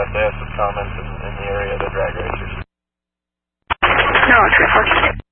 SAS with comments in the area of the drag racers. No, it's reflected.